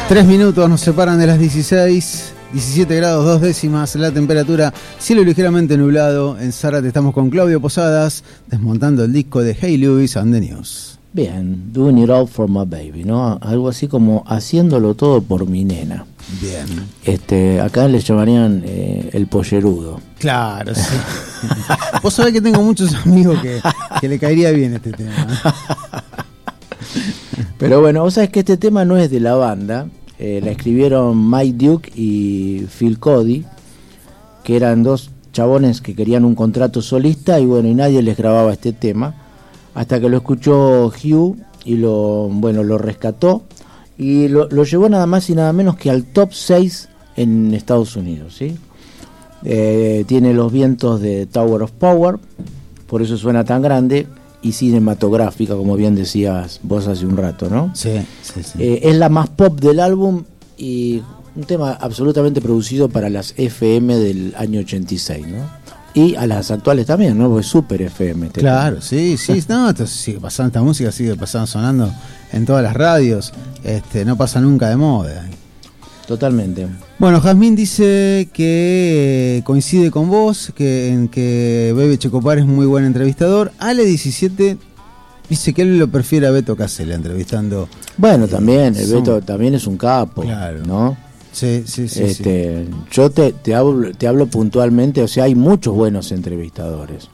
3 minutos nos separan de las 16, 17 grados 2 décimas la temperatura, cielo ligeramente nublado. En Zárate estamos con Claudio Posadas, desmontando el disco de Hey Lewis and the News. Bien, doing it all for my baby, ¿no? Algo así como haciéndolo todo por mi nena. Bien. Acá le llamarían el pollerudo. Claro, sí. Vos sabés que tengo muchos amigos que le caería bien este tema. Pero bueno, vos sabés que este tema no es de la banda. La escribieron Mike Duke y Phil Cody, que eran dos chabones que querían un contrato solista y bueno, y nadie les grababa este tema, hasta que lo escuchó Hugh y lo rescató y lo llevó nada más y nada menos que al top 6 en Estados Unidos, ¿sí? Tiene los vientos de Tower of Power, por eso suena tan grande, y cinematográfica, como bien decías vos hace un rato, ¿no? Sí. Es la más pop del álbum y un tema absolutamente producido para las FM del año 86, ¿no? Y a las actuales también, ¿no? Porque es super FM. Claro, sí. No, esto sigue pasando, esta música sigue pasando, sonando en todas las radios. No pasa nunca de moda. Totalmente. Bueno, Jazmín dice que coincide con vos, en que Bebe Checopar es muy buen entrevistador. Ale17 dice que él lo prefiere a Beto Casella entrevistando. Bueno, también, el Beto también es un capo, claro, ¿no? Sí. Yo te hablo puntualmente, o sea, hay muchos buenos entrevistadores.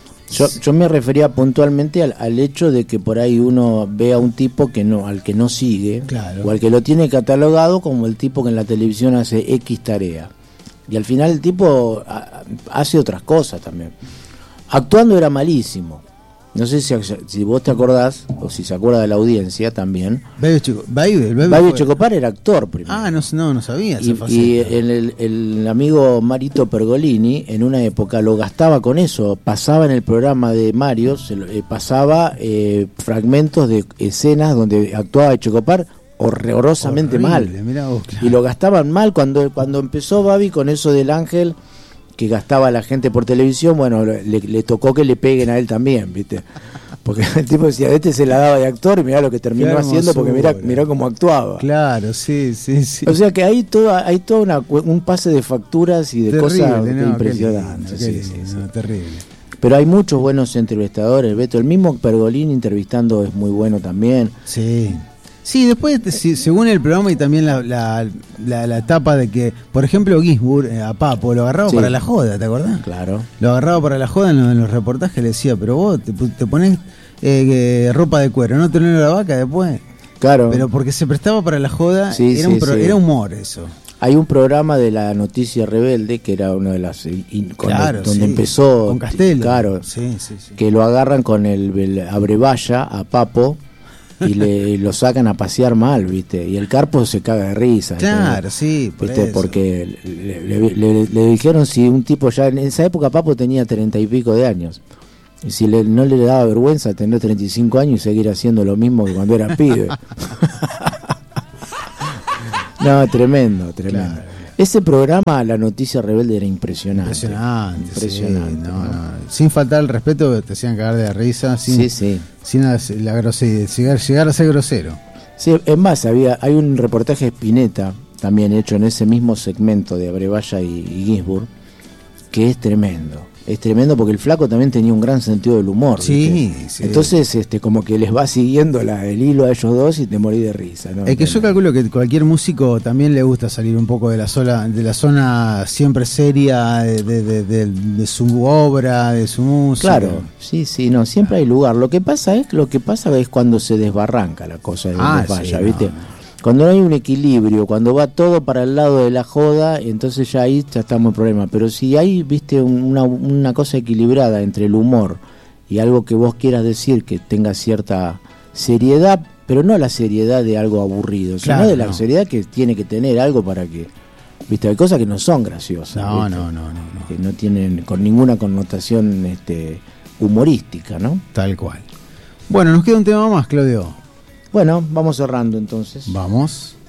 Yo me refería puntualmente al hecho de que por ahí uno ve a un tipo al que no sigue, claro, o al que lo tiene catalogado como el tipo que en la televisión hace X tarea. Y al final el tipo hace otras cosas también. Actuando era malísimo. No sé si vos te acordás, o si se acuerda de la audiencia también. Bebe Checopar era actor primero. Ah, no sabía. Y el amigo Marito Pergolini, en una época, lo gastaba con eso. Pasaba en el programa de Mario, pasaba fragmentos de escenas donde actuaba Checopar horrorosamente mal. Mirá vos, claro. Y lo gastaban mal cuando empezó Babi con eso del ángel que gastaba a la gente por televisión. Bueno, le tocó que le peguen a él también, ¿viste? Porque el tipo decía, se la daba de actor y mirá lo que terminó haciendo, porque mirá cómo actuaba. Claro, sí. O sea que hay todo un pase de facturas y de terrible, cosas impresionantes. Terrible. Pero hay muchos buenos entrevistadores, Beto. El mismo Pergolini entrevistando es muy bueno también. Sí, después, según el programa y también la etapa de que, por ejemplo, Ginsburg a Papo lo agarraba para la joda, ¿te acordás? Claro. Lo agarraba para la joda en los reportajes, le decía, pero vos te pones ropa de cuero, ¿no te olor la vaca después? Claro. Pero porque se prestaba para la joda, era humor eso. Hay un programa de la Noticia Rebelde, que era una de las donde empezó con Castelo. Claro, que lo agarran con el abrevaya a Papo y lo sacan a pasear mal, ¿viste? Y el Carpo se caga de risa. Claro, ¿viste? Porque le dijeron si un tipo ya en esa época Papo tenía 30 y pico de años. Y si no le daba vergüenza tener 35 años y seguir haciendo lo mismo que cuando era pibe. No, tremendo. Claro. Ese programa, La Noticia Rebelde, era impresionante. Sí, no. Sin faltar el respeto, te hacían cagar de risa. Sin la grosería, llegar a ser grosero. Sí, es más, hay un reportaje de Spinetta, también hecho en ese mismo segmento de Abrevaya y Ginsburg, que es tremendo. Es tremendo porque el flaco también tenía un gran sentido del humor. Sí. Entonces, como que les va siguiendo el hilo a ellos dos y te morí de risa, ¿no? Es que yo calculo que cualquier músico también le gusta salir un poco de la zona siempre seria de su obra, de su música. Claro, sí, no, siempre hay lugar. Lo que pasa es cuando se desbarranca la cosa de donde vaya, ¿viste? No. Cuando no hay un equilibrio, cuando va todo para el lado de la joda, entonces ya ahí ya estamos en problema. Pero si hay, viste, una cosa equilibrada entre el humor y algo que vos quieras decir que tenga cierta seriedad, pero no la seriedad de algo aburrido, sino de la seriedad que tiene que tener algo para que, viste, hay cosas que no son graciosas. No. Que no tienen con ninguna connotación humorística, ¿no? Tal cual. Bueno, nos queda un tema más, Claudio. Bueno, vamos cerrando entonces. Vamos.